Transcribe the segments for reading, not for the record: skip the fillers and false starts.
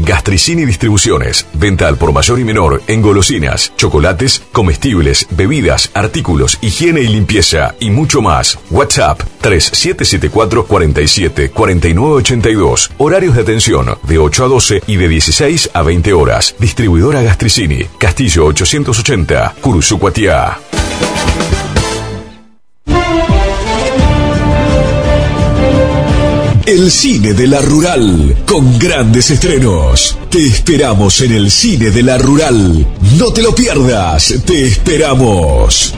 Gastricini Distribuciones. Venta al por mayor y menor en golosinas, chocolates, comestibles, bebidas, artículos, higiene y limpieza y mucho más. WhatsApp 3774 47 49 82. Horarios de atención de 8 a 12 y de 16 a 20 horas. Distribuidora Gastricini, Castillo 880, Curuzucuatiá. El cine de la Rural, con grandes estrenos. Te esperamos en el cine de la Rural. No te lo pierdas, te esperamos.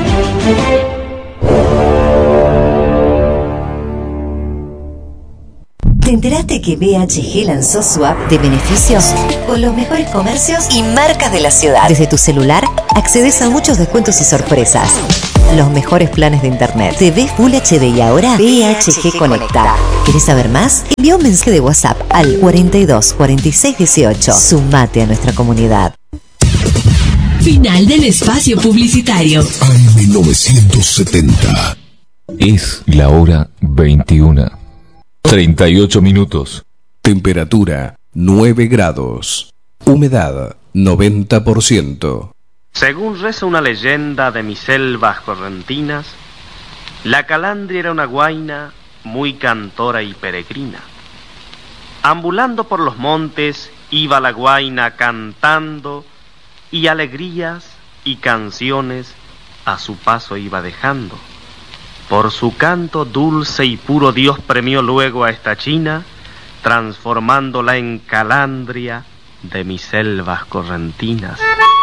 ¿Te enteraste que BHG lanzó su app de beneficios con los mejores comercios y marcas de la ciudad? Desde tu celular accedes a muchos descuentos y sorpresas. Los mejores planes de internet, TV Full HD y ahora BHG Conecta. ¿Querés saber más? Envía un mensaje de WhatsApp al 42 46 18. Sumate a nuestra comunidad. Final del espacio publicitario. AM 970. Es la hora 21. 38 minutos. Temperatura 9 grados. Humedad 90%. Según reza una leyenda de mis selvas correntinas, la calandria era una guaina muy cantora y peregrina. Ambulando por los montes iba la guaina cantando, y alegrías y canciones a su paso iba dejando. Por su canto dulce y puro Dios premió luego a esta china, transformándola en calandria de mis selvas correntinas.